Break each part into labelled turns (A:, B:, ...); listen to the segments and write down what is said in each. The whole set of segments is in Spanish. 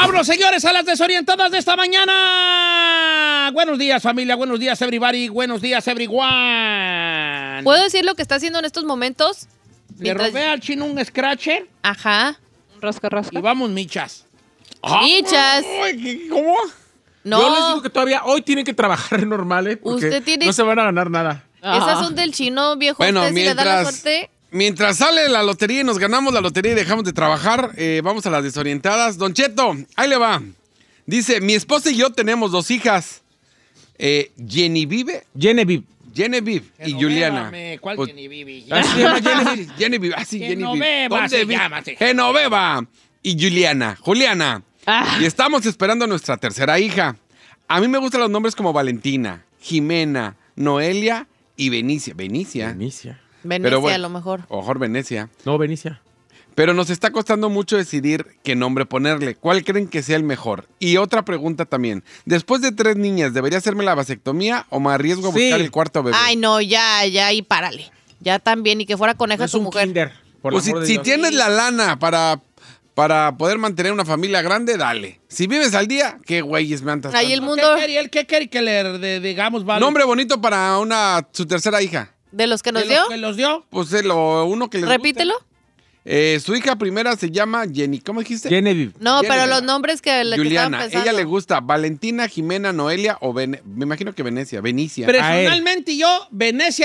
A: Vámonos, señores, a las desorientadas de esta mañana. Buenos días, familia. Buenos días, everybody. Buenos días, everyone.
B: ¿Puedo decir lo que está haciendo en estos momentos?
A: Le robé al chino un scratcher.
B: Ajá.
C: Rosca.
A: Y vamos, michas.
B: Michas.
D: ¿Cómo?
B: No.
D: Yo les digo que todavía hoy tienen que trabajar normal, ¿eh? Porque
B: Usted tiene...
D: no se van a ganar nada.
B: Esas son del chino, viejo.
E: Bueno,
B: Usted, si le da la suerte...
E: mientras sale la lotería y nos ganamos la lotería y dejamos de trabajar, vamos a las desorientadas. Don Cheto, ahí le va. Dice, mi esposa y yo tenemos 2 hijas. Genevieve y Juliana.
A: ¿Cuál
E: Pues,
A: Genevieve?
E: así se llama Genevieve. Genevieve, así,
A: Genoveva se llama.
E: Genoveva y Juliana. Y estamos esperando a nuestra tercera hija. A mí me gustan los nombres como Valentina, Jimena, Noelia y Benicia.
B: Venecia,
E: Pero bueno,
B: a lo mejor.
E: Mejor Venecia.
D: No, Benicia.
E: Pero nos está costando mucho decidir qué nombre ponerle. ¿Cuál creen que sea el mejor? Y otra pregunta también. Después de 3 niñas, ¿debería hacerme la vasectomía o me arriesgo a buscar el cuarto bebé?
B: Ay, no, ya, y párale. Ya también, y que fuera coneja
D: Es
B: tu
D: un
B: mujer.
D: kinder, por
E: Pues
D: amor de
E: si
D: Dios.
E: tienes la lana para poder mantener una familia grande, dale. Si vives al día, qué güeyes me andas.
B: Ahí el mundo
A: ¿Qué quiere que le digamos, vale?
E: Nombre bonito para su tercera hija.
B: de los que nos
A: ¿De
B: dio.
A: los que los dio?
E: Pues uno que les
B: Repítelo.
E: guste. Su hija primera se llama Jenny. ¿Cómo dijiste?
D: Genevieve.
B: No, pero
E: Genevieve.
B: los nombres que le
E: Juliana.
B: estaban pensando.
E: Ella le gusta Valentina, Jimena, Noelia o me imagino que Venicia.
A: Personalmente yo, Venecia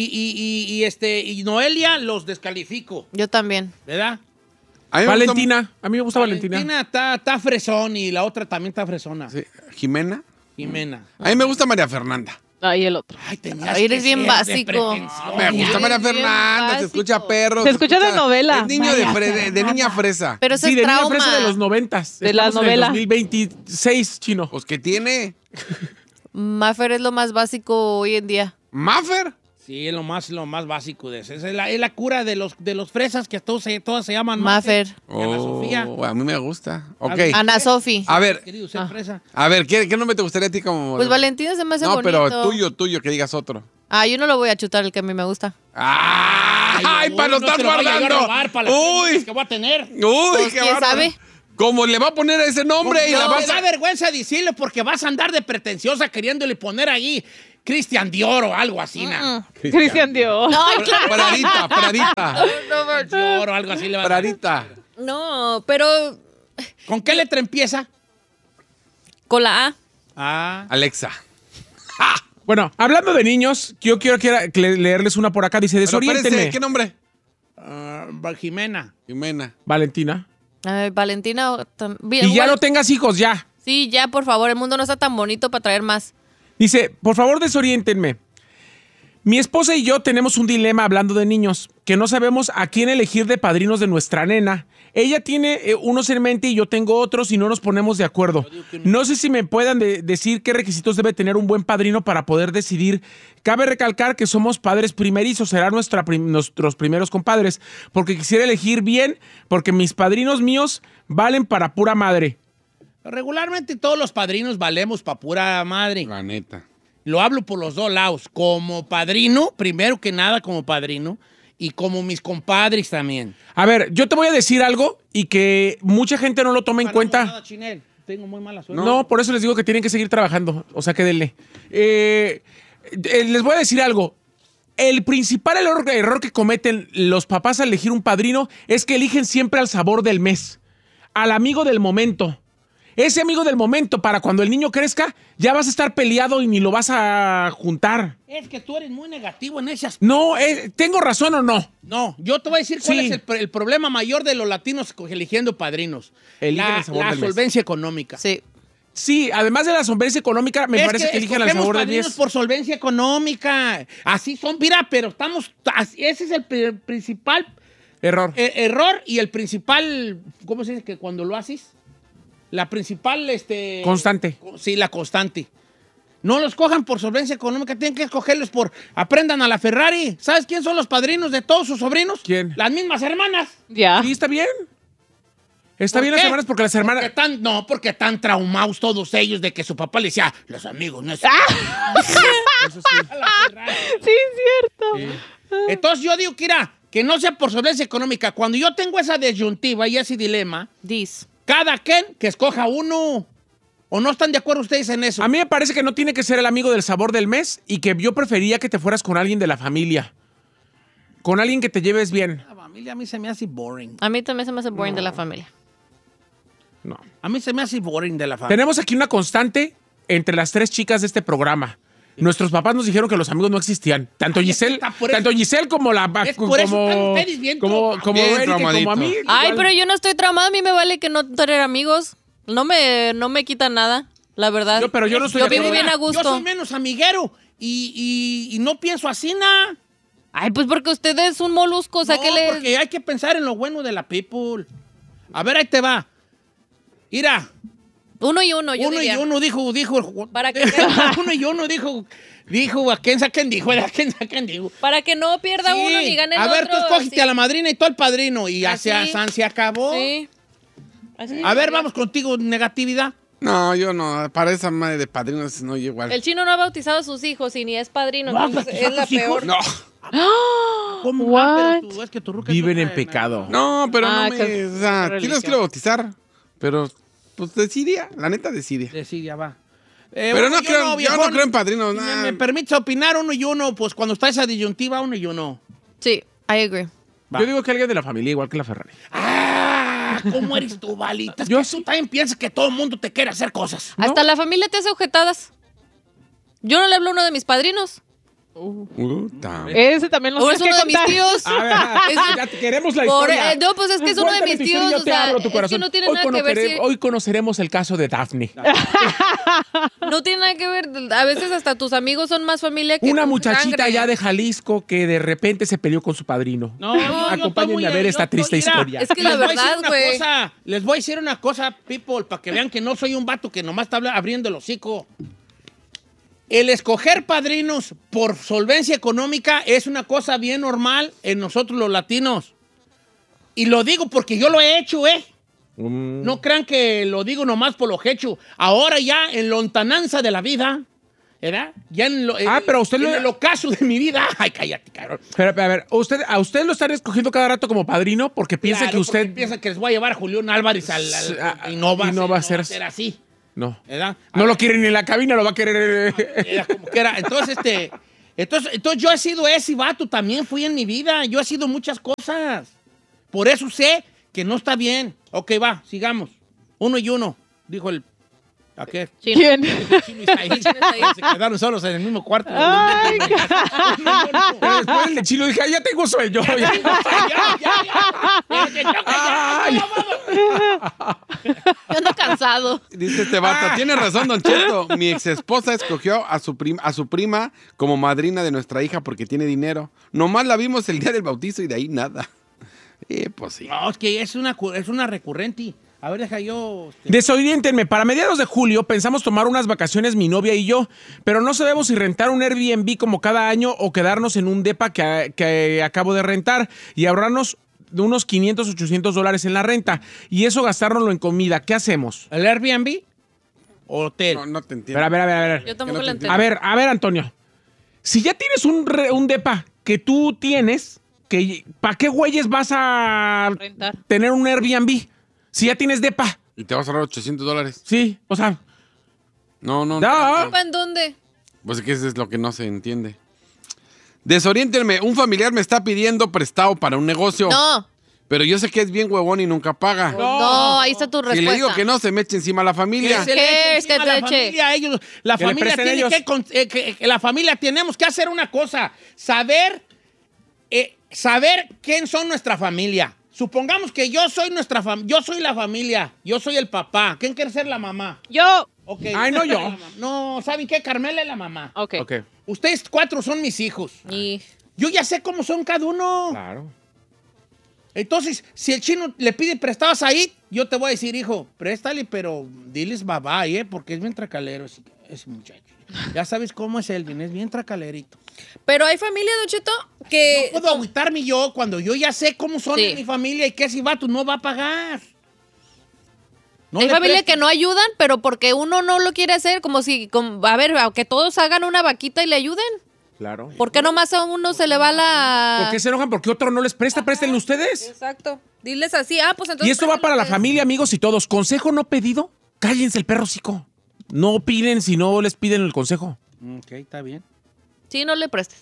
A: y Noelia los descalifico,
B: Yo también.
A: ¿verdad?
E: A mí me
D: Valentina. A mí me gusta Valentina.
A: Valentina está fresón y la otra también está fresona.
E: gusta- sí, Jimena.
A: Jimena.
E: A mí me gusta María Fernanda.
C: Ahí el otro.
A: Ay, tenías
B: Ay, eres
A: que
B: bien
A: ser
B: básico.
A: de pretensión.
E: Me gusta
B: eres
E: María
B: bien
E: Fernanda, se
B: básico.
E: escucha perro.
C: Se escucha de novela.
E: Es niño de niña fresa.
B: Pero eso
D: Sí,
B: es
D: de niña
B: trauma.
D: fresa de los 90s.
C: De la
D: Estamos en el
C: novela.
D: 2026, chino.
E: Pues que tiene.
B: Maffer es lo más básico hoy en día.
E: ¿Maffer?
A: Sí, es lo más básico de eso. Es la cura de los fresas que todas se llaman
B: Maffer.
A: Y Ana Sofía.
E: A mí me gusta. Ok.
B: Ana Sofi.
E: A ver,
A: Querido ser fresa.
E: ¿qué nombre te gustaría a ti como?
B: Pues Valentina se me hace
E: No,
B: bonito.
E: pero tuyo, que digas otro.
B: Ah, yo no lo voy a chutar el que a mí me gusta.
E: ¡Ay,
A: uy,
E: para lo
A: no
E: estás
A: te lo vaya a
E: guardando!
A: robar para las
E: ¡Uy!
A: técnicas que voy a tener.
E: ¡Uy,
B: Pues,
E: qué
B: ¿quién
E: bárbaro!
B: sabe?
E: Como le va a poner ese nombre y la
A: No,
E: vas
A: me da
E: a...
A: vergüenza decirlo porque vas a andar de pretenciosa queriéndole poner ahí Cristian Dior o algo así, ¿no?
C: Cristian Dior.
B: No, claro.
E: Pradita.
A: Dior o algo así le va a
E: Pradita.
B: No, pero
A: ¿Con qué letra empieza?
B: con la A.
A: Ah.
E: Alexa.
D: Bueno, hablando de niños, yo quiero leerles una por acá. Dice,
E: Pero
D: desoriéntenme.
E: parece, ¿qué nombre?
A: Jimena.
E: Jimena.
D: Valentina.
B: Valentina.
D: Y ya no tengas hijos, ya.
B: Sí, ya, por favor. El mundo no está tan bonito para traer más.
D: Dice, por favor, desoriéntenme. Mi esposa y yo tenemos un dilema hablando de niños, que no sabemos a quién elegir de padrinos de nuestra nena. Ella tiene unos en mente y yo tengo otros y no nos ponemos de acuerdo. No sé si me puedan decir qué requisitos debe tener un buen padrino para poder decidir. Cabe recalcar que somos padres primerizos, serán nuestros primeros compadres, porque quisiera elegir bien, porque mis padrinos míos valen para pura madre.
A: Regularmente todos los padrinos valemos para pura madre.
E: La neta.
A: Lo hablo por los dos lados. Como padrino, primero que nada como padrino, y como mis compadres también.
D: A ver, yo te voy a decir algo y que mucha gente no lo toma en cuenta.
A: Nada, Chinel. Tengo muy mala suerte.
D: No, por eso les digo que tienen que seguir trabajando. O sea, que denle. Les voy a decir algo. El principal error que cometen los papás al elegir un padrino es que eligen siempre al sabor del mes, al amigo del momento. Ese amigo del momento, para cuando el niño crezca, ya vas a estar peleado y ni lo vas a juntar.
A: Es que tú eres muy negativo en ese aspecto.
D: No, ¿tengo razón o no?
A: No, yo te voy a decir cuál
D: Sí.
A: es el problema mayor de los latinos eligiendo padrinos.
D: Eligen
A: La
D: el sabor del mes.
A: solvencia económica.
B: Sí.
D: Sí, además de la solvencia económica, me parece que eligen al
A: escogemos
D: sabor del
A: padrinos
D: mes.
A: por solvencia económica. Así son, mira, pero ese es el principal
D: Error.
A: error y el principal, ¿cómo se dice que cuando lo haces? La principal,
D: Constante.
A: Sí, la constante. No los cojan por solvencia económica, tienen que escogerlos aprendan a la Ferrari. ¿Sabes quién son los padrinos de todos sus sobrinos?
D: ¿Quién?
A: Las mismas hermanas.
C: Ya.
D: Sí, está bien. Está
A: ¿Por
D: bien
A: qué?
D: las hermanas porque las hermanas...
A: Porque están traumados todos ellos de que su papá le decía, los amigos no es...
D: Eso sí.
A: La Ferrari.
C: Sí, es cierto.
A: Entonces yo digo que no sea por solvencia económica. Cuando yo tengo esa disyuntiva y ese dilema, Cada quien que escoja uno. ¿O no están de acuerdo ustedes en eso?
D: A mí me parece que no tiene que ser el amigo del sabor del mes y que yo prefería que te fueras con alguien de la familia. Con alguien que te lleves bien.
A: La familia a mí se me hace boring.
B: A mí también se me hace boring de la familia.
D: No.
A: A mí se me hace boring de la familia.
D: Tenemos aquí una constante entre las 3 chicas de este programa. Nuestros papás nos dijeron que los amigos no existían. Tanto
A: Ay,
D: Giselle,
A: está por eso.
D: tanto Giselle como la
A: Es por eso están ustedes bien
D: como
E: Bien
D: Erika y como a
E: traumadito.
D: mí.
B: Ay,
D: igual.
B: pero yo no estoy traumada. A mí me vale que no tener amigos. No me quitan nada, la verdad.
D: Pero yo no estoy
B: Yo
D: de
B: vivo
D: acuerdo.
B: bien a gusto.
A: Yo soy menos amiguero y no pienso así, nada.
B: Ay, pues porque usted es un molusco, o sea,
A: No,
B: que le...
A: porque hay que pensar en lo bueno de la people. A ver, ahí te va. Mira,
B: Uno y uno, yo
A: uno
B: diría.
A: y uno dijo...
B: Para que-
A: uno y uno dijo, ¿a quién saquen dijo? ¿A quién saquen dijo?
B: Para que no pierda
A: Sí.
B: uno ni gane el
A: A ver,
B: otro.
A: tú escogiste
B: así.
A: a la madrina y tú al padrino y
B: Así.
A: se acabó.
B: Sí. Así
A: A ver,
B: sería.
A: vamos contigo, negatividad.
E: No, yo no. Para esa madre de padrinos no yo igual.
B: El chino no ha bautizado a sus hijos y ni es padrino,
A: ¿No ha
B: entonces
A: bautizado
B: es la
A: a sus hijos?
B: peor.
E: No,
A: ¿Cómo?
C: What?
A: Pero es que tu ruca
D: Viven
A: no
D: en
A: trae
D: pecado.
A: nada.
E: no, pero
C: Ah,
E: no
C: qué
E: me... O sea,
C: religión.
E: sí los quiero bautizar, pero pues decidia, la neta decidia.
A: Sí, ya va.
E: Pero
A: uno
E: no
A: y
E: creo,
A: uno,
E: yo
A: viejón.
E: no creo en padrinos.
A: Si
E: nah.
A: me permites opinar, uno y uno, pues cuando está esa disyuntiva, uno y uno.
B: Sí, I agree.
A: Va.
D: Yo digo que alguien de la familia, igual que la Ferrari.
A: ¡Ah! ¿Cómo eres tú, Valita? Es
D: Yo
A: que
D: sí.
A: tú también piensas que todo el mundo te quiere hacer cosas.
B: Hasta la familia te hace objetadas. Yo no le hablo a uno de mis padrinos.
E: Puta.
C: Ese también lo
B: O es
C: tienes
B: uno
C: que
B: de mis
C: contar.
B: tíos.
D: A ver,
B: Es-
D: ya queremos la
B: Por-
D: historia.
B: no, pues es que es uno de
D: Cuéntame
B: mis
D: tu historia y
B: tíos,
D: yo te
B: o sea,
D: abro tu
B: es que
D: corazón.
B: no tiene nada que ver si-
D: Hoy conoceremos el caso de Daphne.
B: No tiene nada que ver. A veces hasta tus amigos son más familia que
D: Una
B: tu
D: muchachita
B: sangre.
D: ya de Jalisco que de repente se peleó con su padrino.
A: No,
D: Acompáñenme a ver esta triste historia.
B: Es que la
A: les voy a decir
B: verdad,
A: una
B: güey.
A: cosa, les voy a decir una cosa, people, para que vean que no soy un vato que nomás está abriendo el hocico. El escoger padrinos por solvencia económica es una cosa bien normal en nosotros los latinos. Y lo digo porque yo lo he hecho, ¿eh? No crean que lo digo nomás por lo que he hecho. Ahora ya en lontananza de la vida, ¿verdad? Ya en,
D: pero usted
A: en
D: lo-
A: el ocaso de mi vida. Ay, cállate, cabrón.
D: Pero, a ver, ¿a usted lo están escogiendo cada rato como padrino porque piensa
A: Claro,
D: que usted...
A: porque piensa que les voy a llevar a Julián Álvarez y no va a ser así,
D: No.
A: ¿verdad?
D: No lo quiere ni en la cabina, lo va a querer...
A: Era como que era. Entonces, entonces yo he sido ese vato, también fui en mi vida. Yo he sido muchas cosas. Por eso sé que no está bien. Ok, va, sigamos. Uno y uno, dijo el... ¿A qué?
B: Chino.
C: ¿Quién?
A: Chino y Said. Se quedaron solos en el mismo cuarto.
C: Ay,
D: Pero después el de Chilo dije, ya tengo sueño. Ya. Ay.
B: Yo ando cansado.
E: Dice este vato, tiene razón, Don Cheto. Mi ex esposa escogió a su prima como madrina de nuestra hija porque tiene dinero. Nomás la vimos el día del bautizo y de ahí nada. Pues sí.
A: No, es que es una recurrente. A ver, deja yo...
D: Desoriéntenme, para mediados de julio pensamos tomar unas vacaciones mi novia y yo, pero no sabemos si rentar un Airbnb como cada año o quedarnos en un depa que acabo de rentar y ahorrarnos de unos $500, $800 en la renta y eso gastárnoslo en comida. ¿Qué hacemos?
A: ¿El Airbnb? ¿Hotel?
E: No te entiendo.
D: A ver.
B: Yo tampoco
E: no
B: lo
E: te
B: entiendo.
D: A ver, Antonio. Si ya tienes un depa que tú tienes, ¿para qué güeyes vas a
C: rentar.
D: tener un Airbnb? Si ya tienes depa.
E: Y te vas a ahorrar $800.
D: Sí, o sea,
E: No.
D: No.
B: ¿En dónde?
E: Pues es que eso es lo que no se entiende. Desoriéntenme. Un familiar me está pidiendo prestado para un negocio.
B: No.
E: Pero yo sé que es bien huevón y nunca paga.
B: No, ahí está tu
E: Si
B: respuesta.
E: le digo que no, se me eche encima a la familia.
A: Que se le
B: ¿Qué
A: eche
B: es que
A: encima
B: te
A: a la
B: eche?
A: familia, la
D: Que le
A: familia
D: presten
A: tiene
D: ellos.
A: que la familia tenemos que hacer una cosa, saber quién son nuestra familia. Supongamos que yo soy yo soy la familia, yo soy el papá. ¿Quién quiere ser la mamá?
C: Yo.
A: Okay.
D: Ay, no yo.
A: No, ¿saben qué? Carmela es la mamá.
C: Ok.
D: ok.
A: Ustedes 4 son mis hijos.
B: Y
A: Yo ya sé cómo son cada uno.
D: Claro.
A: Entonces, si el chino le pide prestados ahí, yo te voy a decir, hijo, préstale, pero diles bye, porque es bien tracalero ese muchacho. Ya sabes cómo es Elvin, es bien tracalerito.
B: Pero hay familia, Don Cheto, que...
A: No puedo agüitarme yo cuando yo ya sé cómo son
B: Sí.
A: en mi familia y que ese vato no va a pagar. No
B: hay
A: le
B: familia
A: prestes.
B: que no ayudan, pero porque uno no lo quiere hacer, como si, a ver, aunque todos hagan una vaquita y le ayuden.
D: Claro.
B: ¿Por qué nomás a uno se le va la...?
D: ¿Por qué se enojan? Porque otro no les presta, préstenle ustedes.
B: Exacto. Diles así, pues entonces...
D: Y esto va para la
B: préstenle
D: familia, amigos y todos. ¿Consejo no pedido? Cállense el perro hocico. No opinen si no les piden el consejo.
A: Ok, está bien.
B: ustedes. Sí, no le prestes.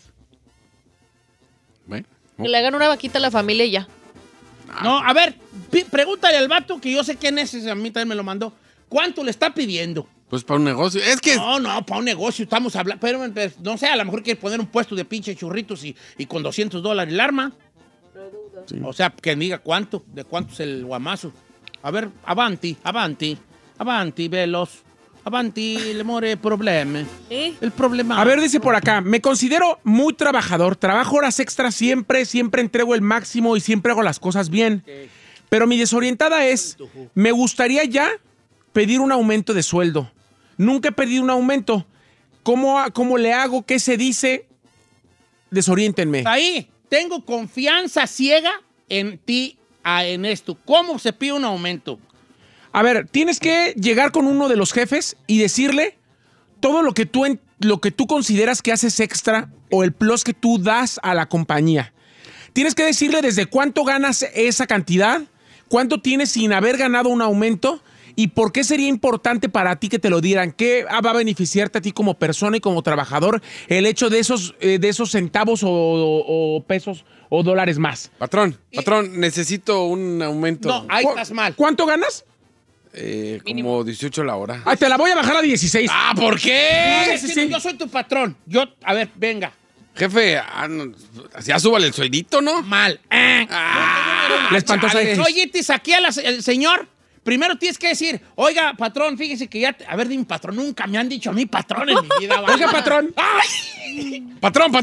E: Bueno.
B: Que le hagan una vaquita a la familia y ya.
A: No, a ver, pregúntale al vato, que yo sé quién es, a mí también me lo mandó. ¿Cuánto le está pidiendo?
E: Pues para un negocio. Es que...
A: No, para un negocio estamos hablando. Pero, no sé, a lo mejor quiere poner un puesto de pinche churritos y con $200 el arma.
E: Sí.
A: O sea, que me diga cuánto, de cuánto es el guamazo. A ver, avanti, veloz. Avanti, le more problemi.
B: ¿Sí?
A: El problema.
D: A ver, dice por acá, me considero muy trabajador, trabajo horas extras siempre entrego el máximo y siempre hago las cosas bien. Pero mi desorientada es, me gustaría ya pedir un aumento de sueldo. Nunca he pedido un aumento. ¿Cómo le hago? ¿Qué se dice? Desoriéntenme.
A: Ahí, tengo confianza ciega en ti, en esto. ¿Cómo se pide un aumento?
D: A ver, tienes que llegar con uno de los jefes y decirle todo lo que tú consideras que haces extra o el plus que tú das a la compañía. Tienes que decirle desde cuánto ganas esa cantidad, cuánto tienes sin haber ganado un aumento y por qué sería importante para ti que te lo dieran. ¿Qué va a beneficiarte a ti como persona y como trabajador el hecho de esos centavos o pesos o dólares más?
E: Patrón, necesito un aumento.
A: No, ahí estás mal.
D: ¿Cuánto ganas?
E: Como 18 la hora.
D: Te la voy a bajar a 16.
E: ¿Por qué?
A: Sí. Yo soy tu patrón. A ver, venga.
E: Jefe, ya súbale el sueldito, ¿no?
A: Mal.
D: Le espantó
A: Chale.
D: esa-
A: Oye, aquí el señor. Primero tienes que decir, oiga, patrón, fíjese que ya... A ver, dime, patrón, nunca me han dicho a mí patrón en mi vida. ¿vale?
D: Oiga, patrón.
E: ¡Patrón!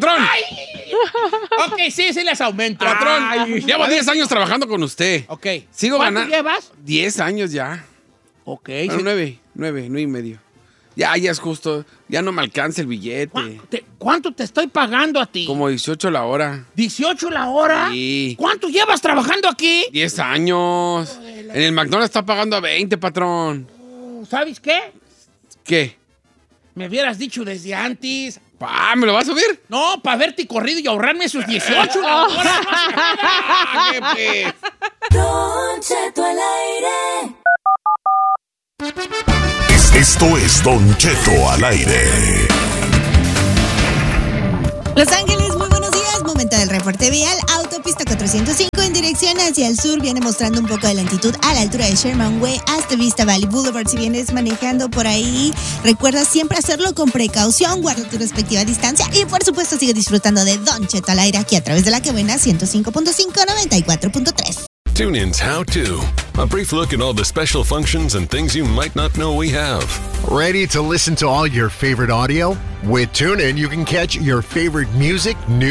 A: Ok, sí les aumento.
E: Patrón, llevo 10 años trabajando con usted.
A: Ok.
E: Sigo
A: ¿Cuánto
E: ganando.
A: llevas?
E: 10 años ya.
A: Ok.
E: Bueno, 9 y medio. Ya es justo. Ya no me alcanza el billete.
A: ¿Cuánto te estoy pagando a ti?
E: Como 18 la hora.
A: ¿18 la hora?
E: Sí.
A: ¿Cuánto llevas trabajando aquí?
E: 10 años. En el McDonald's está pagando a 20, patrón.
A: ¿Sabes qué?
E: ¿Qué?
A: Me hubieras dicho desde antes.
E: ¿Me lo va a subir?
A: No, para verte corrido y ahorrarme esos 18 la hora.
E: ¿Qué, pues?
F: Don Cheto al aire.
G: Esto es Don Cheto al aire.
H: Los Ángeles, muy buenos días. Momento del reporte vial. Autopista 405 en dirección hacia el sur viene mostrando un poco de lentitud a la altura de Sherman Way hasta Vista Valley Boulevard. Si vienes manejando por ahí, recuerda siempre hacerlo con precaución, guarda tu respectiva distancia y por supuesto sigue disfrutando de Don Cheto al aire aquí a través de la que buena 105.5, 94.3.
G: Tune in's How To. A brief look at all the special functions and things you might not know we have.
I: Ready to listen to all your favorite audio? With TuneIn, you can catch your favorite music, news,